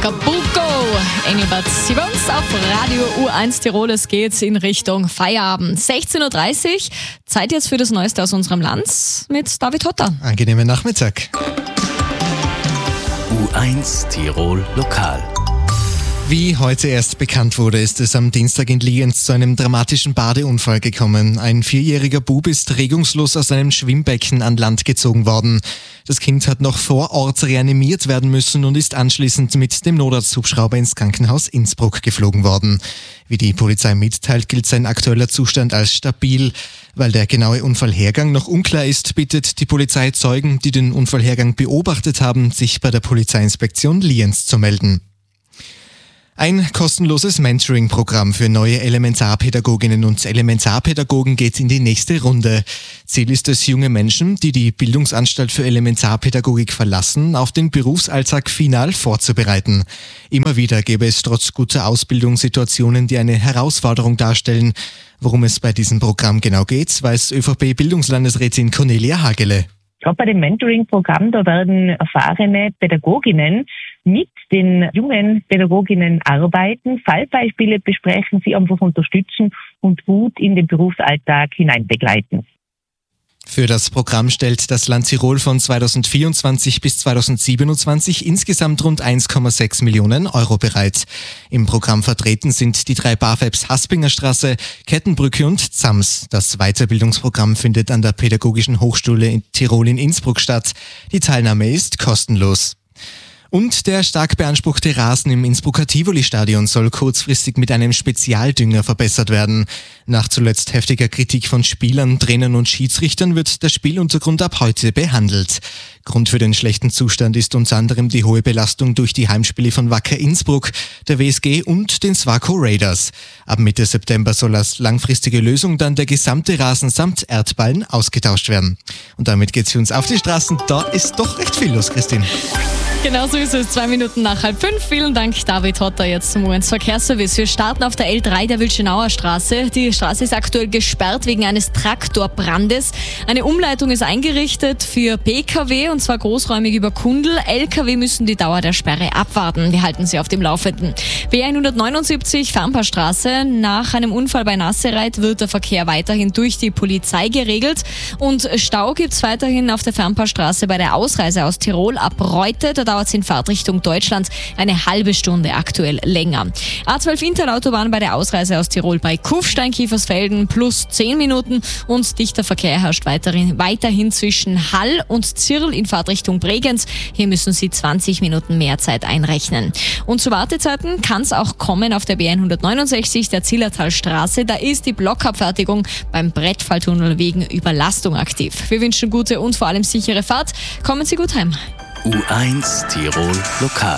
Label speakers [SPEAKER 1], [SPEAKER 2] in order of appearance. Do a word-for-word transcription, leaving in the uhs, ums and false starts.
[SPEAKER 1] Acapulco, Engelbert. Sie bei uns auf Radio U eins Tirol. Es geht in Richtung Feierabend. sechzehn Uhr dreißig. Zeit jetzt für das Neueste aus unserem Land mit David Hotter.
[SPEAKER 2] Angenehmen Nachmittag.
[SPEAKER 3] U eins Tirol Lokal.
[SPEAKER 2] Wie heute erst bekannt wurde, ist es am Dienstag in Lienz zu einem dramatischen Badeunfall gekommen. Ein vierjähriger Bub ist regungslos aus einem Schwimmbecken an Land gezogen worden. Das Kind hat noch vor Ort reanimiert werden müssen und ist anschließend mit dem Notarzthubschrauber ins Krankenhaus Innsbruck geflogen worden. Wie die Polizei mitteilt, gilt sein aktueller Zustand als stabil. Weil der genaue Unfallhergang noch unklar ist, bittet die Polizei Zeugen, die den Unfallhergang beobachtet haben, sich bei der Polizeiinspektion Lienz zu melden. Ein kostenloses Mentoring-Programm für neue Elementarpädagoginnen und Elementarpädagogen geht in die nächste Runde. Ziel ist es, junge Menschen, die die Bildungsanstalt für Elementarpädagogik verlassen, auf den Berufsalltag final vorzubereiten. Immer wieder gäbe es trotz guter Ausbildung Situationen, die eine Herausforderung darstellen. Worum es bei diesem Programm genau geht, weiß ÖVP-Bildungslandesrätin Cornelia Hagele.
[SPEAKER 4] Gerade bei dem Mentoring-Programm, da werden erfahrene Pädagoginnen mit den jungen Pädagoginnen arbeiten, Fallbeispiele besprechen, sie einfach unterstützen und gut in den Berufsalltag hinein begleiten.
[SPEAKER 2] Für das Programm stellt das Land Tirol von zweitausendvierundzwanzig bis zweitausendsiebenundzwanzig insgesamt rund eins Komma sechs Millionen Euro bereit. Im Programm vertreten sind die drei BAföBs Haspingerstraße, Kettenbrücke und Zams. Das Weiterbildungsprogramm findet an der Pädagogischen Hochschule in Tirol in Innsbruck statt. Die Teilnahme ist kostenlos. Und der stark beanspruchte Rasen im Innsbrucker Tivoli-Stadion soll kurzfristig mit einem Spezialdünger verbessert werden. Nach zuletzt heftiger Kritik von Spielern, Trainern und Schiedsrichtern wird der Spieluntergrund ab heute behandelt. Grund für den schlechten Zustand ist unter anderem die hohe Belastung durch die Heimspiele von Wacker Innsbruck, der W S G und den Swarco Raiders. Ab Mitte September soll als langfristige Lösung dann der gesamte Rasen samt Erdballen ausgetauscht werden. Und damit geht's für uns auf die Straßen. Da ist doch recht viel los, Christine.
[SPEAKER 1] Genau so ist es, zwei Minuten nach halb fünf. Vielen Dank, David Hotter, jetzt zum U eins Verkehrsservice. Wir starten auf der L drei der Wilschenauer Straße. Die Straße ist aktuell gesperrt wegen eines Traktorbrandes. Eine Umleitung ist eingerichtet für P K W und zwar großräumig über Kundl. L K W müssen die Dauer der Sperre abwarten. Wir halten sie auf dem Laufenden. B hundertneunundsiebzig Farmparstraße. Nach einem Unfall bei Nassereit wird der Verkehr weiterhin durch die Polizei geregelt. Und Stau gibt's weiterhin auf der Farmparstraße bei der Ausreise aus Tirol ab Reute. Da dauert es in Fahrtrichtung Deutschland eine halbe Stunde aktuell länger. A zwölf Interautobahn bei der Ausreise aus Tirol bei Kufstein-Kiefersfelden plus zehn Minuten und dichter Verkehr herrscht weiterhin, weiterhin zwischen Hall und Zirl in Fahrtrichtung Bregenz. Hier müssen Sie zwanzig Minuten mehr Zeit einrechnen. Und zu Wartezeiten kann es auch kommen auf der B hundertneunundsechzig, der Zillertalstraße. Da ist die Blockabfertigung beim Brettfalltunnel wegen Überlastung aktiv. Wir wünschen gute und vor allem sichere Fahrt. Kommen Sie gut heim.
[SPEAKER 3] U eins Tirol Lokal.